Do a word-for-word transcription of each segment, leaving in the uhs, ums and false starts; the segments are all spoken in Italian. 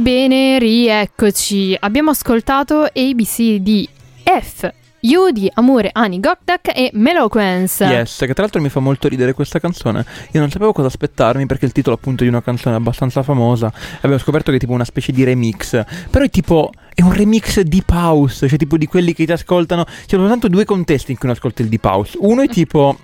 Ebbene, rieccoci. Abbiamo ascoltato A B C di F, You di Amore, Ani Gokdak e Meloquence. Yes, che tra l'altro mi fa molto ridere questa canzone. Io non sapevo cosa aspettarmi perché il titolo appunto di una canzone abbastanza famosa. Abbiamo scoperto che è tipo una specie di remix. Però è tipo, è un remix deep house, cioè tipo di quelli che ti ascoltano. Ci sono soltanto due contesti in cui uno ascolta il deep house. Uno è tipo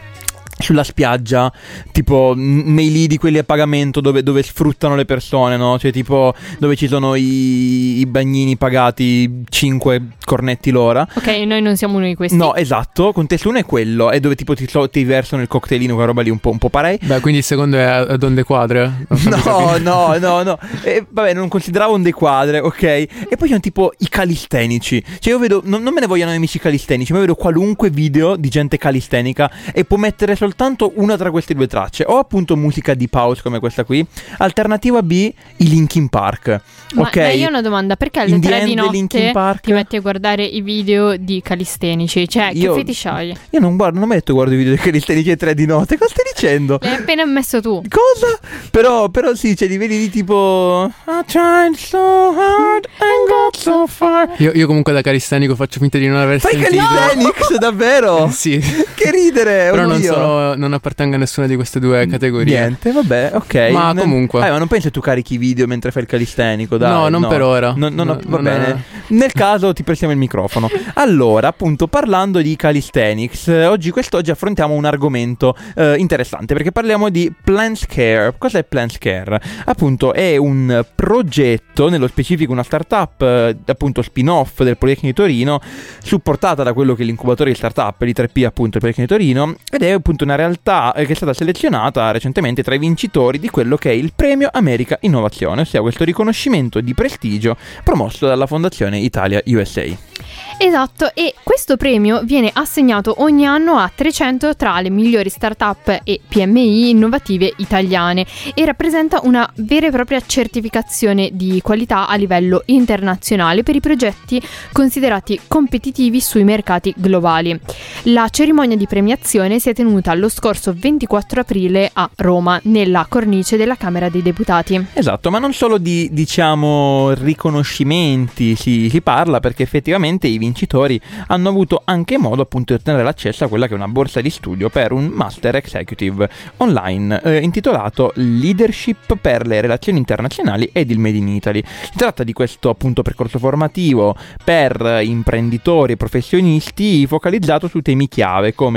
sulla spiaggia, tipo nei lidi quelli a pagamento dove, dove sfruttano le persone, no? Cioè tipo dove ci sono i, i bagnini pagati cinque cornetti l'ora. Ok, noi non siamo uno di questi. No, esatto, contesto uno è quello, è dove tipo ti, ti versano il cocktailino, quella roba lì un po', un po' parei. Beh, quindi il secondo è a Donde Quadre? No, no, no, no. E, vabbè, non consideravo un dequadre, ok? E poi sono tipo i calistenici. Cioè io vedo, non, non me ne vogliono amici calistenici, ma vedo qualunque video di gente calistenica e può mettere soltanto una tra queste due tracce, o appunto musica deep house come questa qui, alternativa B i Linkin Park. Ma, ok, ma io ho una domanda: perché alle In the tre di end, notte Linkin Park? ti metti a guardare i video di calistenici? Cioè, Io- che fetish hai? Io non guardo, non mi hai detto guardo i video di calistenici alle tre di notte. Cosa stai dicendo? L'hai appena ammesso tu. Cosa? Però, però sì, cioè li vedi lì tipo I tried so hard and got so far. Io, io comunque da calistenico faccio finta di non aver Fai sentito. calisthenics, davvero? Sì. Che ridere. Però non, oddio. sono, non appartengo a nessuna di queste due categorie. Niente, vabbè, ok. Ma Non- comunque. Eh, ma non pensi che tu carichi video mentre fai il calistenico, dai. No, non per ora. Non- non- No, va non bene. è- Nel caso ti prestiamo il microfono. Allora, appunto, parlando di calisthenics, eh, oggi quest'oggi affrontiamo un argomento eh, interessante perché parliamo di PlantsCare. Cos'è PlantsCare? Appunto, è un progetto, nello specifico una startup, eh, appunto spin-off del Politecnico di Torino, supportata da quello che è l'incubatore di startup, l'I tre P appunto, il Politecnico di Torino, ed è appunto una realtà eh, che è stata selezionata recentemente tra i vincitori di quello che è il Premio America Innovazione, ossia questo riconoscimento di prestigio promosso dalla Fondazione Italia U S A. Esatto, e questo premio viene assegnato ogni anno a trecento tra le migliori start-up e P M I innovative italiane e rappresenta una vera e propria certificazione di qualità a livello internazionale per i progetti considerati competitivi sui mercati globali. La cerimonia di premiazione si è tenuta lo scorso ventiquattro aprile a Roma, nella cornice della Camera dei Deputati. Esatto, ma non solo di, diciamo, riconoscimenti si, si parla, perché effettivamente i vincitori hanno avuto anche modo appunto di ottenere l'accesso a quella che è una borsa di studio per un Master Executive online eh, intitolato Leadership per le relazioni internazionali ed il Made in Italy. Si tratta di questo appunto percorso formativo per imprenditori e professionisti focalizzato su temi chiave come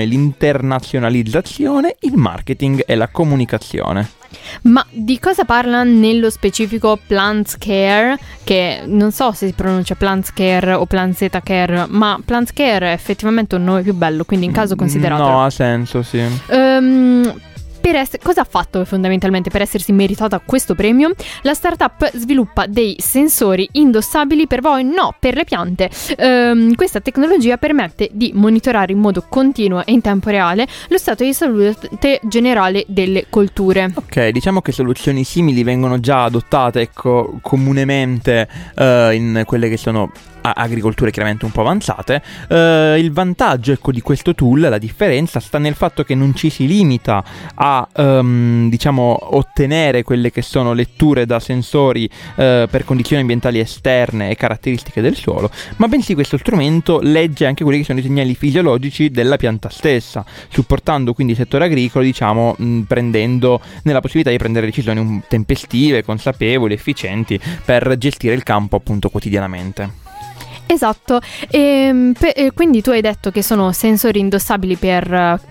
l'internazionalizzazione, il marketing e la comunicazione. Ma di cosa parla nello specifico PlantsCare? Che non so se si pronuncia PlantsCare o PlanzetaCare, ma PlantsCare è effettivamente un nome più bello, quindi in caso consideratelo. No, ha senso, sì. Ehm, per ess- cosa ha fatto fondamentalmente per essersi meritata questo premio? La startup sviluppa dei sensori indossabili per voi, no, per le piante. Ehm, questa tecnologia permette di monitorare in modo continuo e in tempo reale lo stato di salute generale delle colture. Ok, diciamo che soluzioni simili vengono già adottate, ecco, comunemente eh, in quelle che sono a- agricolture chiaramente un po' avanzate. Eh, il vantaggio, ecco, di questo tool, la differenza sta nel fatto che non ci si limita a ehm, diciamo ottenere quelle che sono letture da sensori eh, per condizioni ambientali esterne e caratteristiche del suolo, ma bensì questo strumento legge anche quelli che sono i segnali fisiologici della pianta stessa, supportando quindi il settore agricolo, diciamo, mh, prendendo nella possibilità di prendere decisioni um, tempestive, consapevoli, efficienti per gestire il campo appunto quotidianamente. Esatto, e, pe- e quindi tu hai detto che sono sensori indossabili per